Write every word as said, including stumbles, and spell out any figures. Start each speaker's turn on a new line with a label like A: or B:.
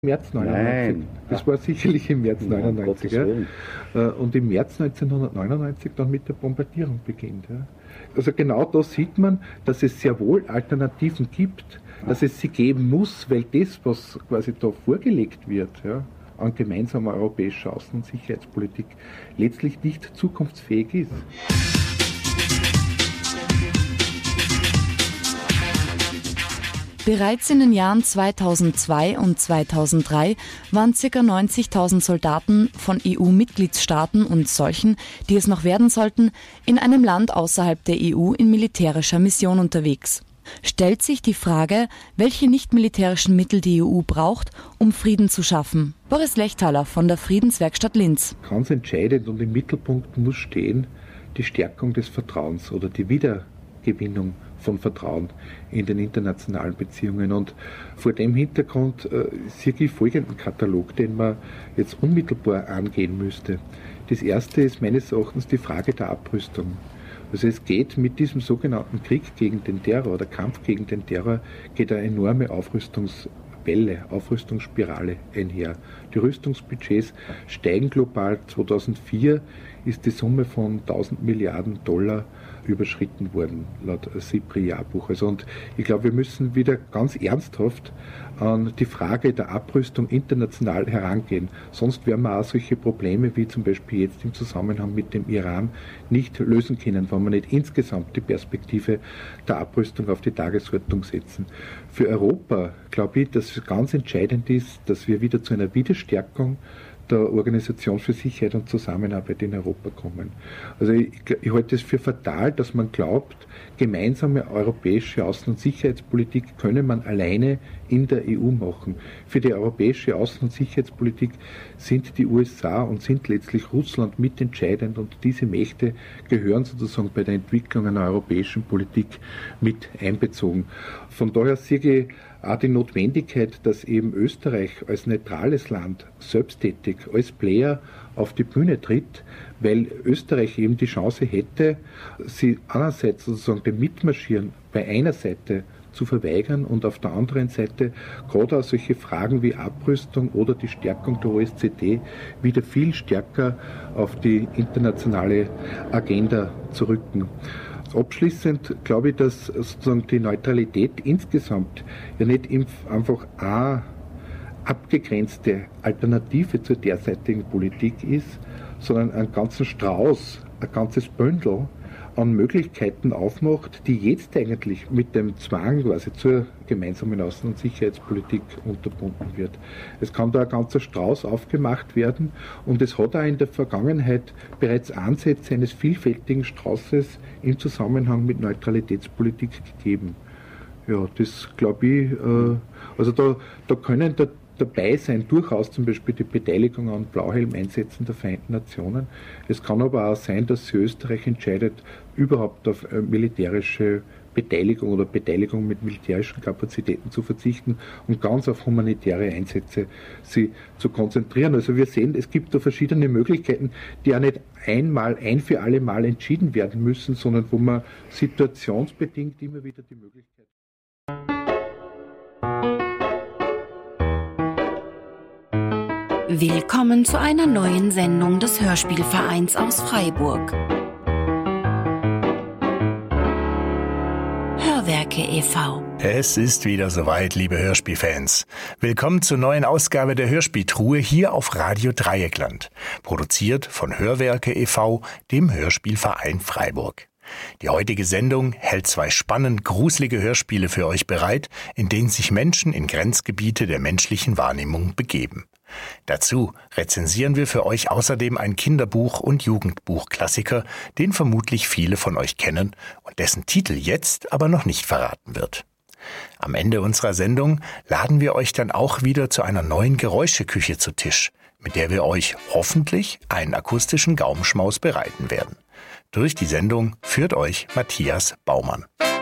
A: März neunundneunzig.
B: Nein.
A: Das war sicherlich im März neunundneunzig. Ja. Und im März neunzehnhundertneunundneunzig dann mit der Bombardierung beginnt. Ja. Also genau da sieht man, dass es sehr wohl Alternativen gibt, dass es sie geben muss, weil das, was quasi da vorgelegt wird, ja, an gemeinsamer europäischer Außen- und Sicherheitspolitik, letztlich nicht zukunftsfähig ist.
C: Bereits in den Jahren zweitausendzwei und zweitausenddrei waren ca. neunzigtausend Soldaten von E U-Mitgliedstaaten und solchen, die es noch werden sollten, in einem Land außerhalb der E U in militärischer Mission unterwegs. Stellt sich die Frage, welche nicht-militärischen Mittel die E U braucht, um Frieden zu schaffen. Boris Lechtaler von der Friedenswerkstatt Linz.
A: Ganz entscheidend und im Mittelpunkt muss stehen die Stärkung des Vertrauens oder die Wiedergewinnung von Vertrauen in den internationalen Beziehungen. Und vor dem Hintergrund äh, sehe ich folgenden Katalog, den man jetzt unmittelbar angehen müsste. Das erste ist meines Erachtens die Frage der Abrüstung. Also es geht mit diesem sogenannten Krieg gegen den Terror oder Kampf gegen den Terror geht eine enorme Aufrüstungswelle, Aufrüstungsspirale einher. Die Rüstungsbudgets steigen global. zweitausendvier ist die Summe von tausend Milliarden Dollar überschritten worden, laut SIPRI-Jahrbuch. Also und ich glaube, wir müssen wieder ganz ernsthaft an die Frage der Abrüstung international herangehen. Sonst werden wir auch solche Probleme wie zum Beispiel jetzt im Zusammenhang mit dem Iran nicht lösen können, wenn wir nicht insgesamt die Perspektive der Abrüstung auf die Tagesordnung setzen. Für Europa glaube ich, dass es ganz entscheidend ist, dass wir wieder zu einer Wiederstärkung der Organisation für Sicherheit und Zusammenarbeit in Europa kommen. Also ich, ich halte es für fatal, dass man glaubt, gemeinsame europäische Außen- und Sicherheitspolitik könne man alleine in der E U machen. Für die europäische Außen- und Sicherheitspolitik sind die U S A und sind letztlich Russland mitentscheidend und diese Mächte gehören sozusagen bei der Entwicklung einer europäischen Politik mit einbezogen. Von daher sehe ich auch die Notwendigkeit, dass eben Österreich als neutrales Land selbsttätig, als Player auf die Bühne tritt, weil Österreich eben die Chance hätte, sie einerseits sozusagen dem Mitmarschieren bei einer Seite zu verweigern und auf der anderen Seite gerade auch solche Fragen wie Abrüstung oder die Stärkung der O S Z E wieder viel stärker auf die internationale Agenda zu rücken. Abschließend glaube ich, dass sozusagen die Neutralität insgesamt ja nicht einfach eine abgegrenzte Alternative zur derzeitigen Politik ist, sondern einen ganzen Strauß, ein ganzes Bündel an Möglichkeiten aufmacht, die jetzt eigentlich mit dem Zwang quasi zur gemeinsamen Außen- und Sicherheitspolitik unterbunden wird. Es kann da ein ganzer Strauß aufgemacht werden und es hat auch in der Vergangenheit bereits Ansätze eines vielfältigen Straußes im Zusammenhang mit Neutralitätspolitik gegeben. Ja, das glaube ich, äh, also da, da können da dabei sein, durchaus zum Beispiel die Beteiligung an Blauhelm-Einsätzen der Vereinten Nationen. Es kann aber auch sein, dass sich Österreich entscheidet, überhaupt auf äh, militärische Beteiligung oder Beteiligung mit militärischen Kapazitäten zu verzichten und ganz auf humanitäre Einsätze sie zu konzentrieren. Also wir sehen, es gibt da verschiedene Möglichkeiten, die auch nicht einmal, ein für alle Mal entschieden werden müssen, sondern wo man situationsbedingt immer wieder die Möglichkeit
D: Willkommen zu einer neuen Sendung des Hörspielvereins aus Freiburg. Hörwerke e V
E: Es ist wieder soweit, liebe Hörspielfans. Willkommen zur neuen Ausgabe der Hörspieltruhe hier auf Radio Dreieckland. Produziert von Hörwerke e V, dem Hörspielverein Freiburg. Die heutige Sendung hält zwei spannend gruselige Hörspiele für euch bereit, in denen sich Menschen in Grenzgebiete der menschlichen Wahrnehmung begeben. Dazu rezensieren wir für euch außerdem ein Kinderbuch- und Jugendbuchklassiker, den vermutlich viele von euch kennen und dessen Titel jetzt aber noch nicht verraten wird. Am Ende unserer Sendung laden wir euch dann auch wieder zu einer neuen Geräuscheküche zu Tisch, mit der wir euch hoffentlich einen akustischen Gaumenschmaus bereiten werden. Durch die Sendung führt euch Matthias Baumann.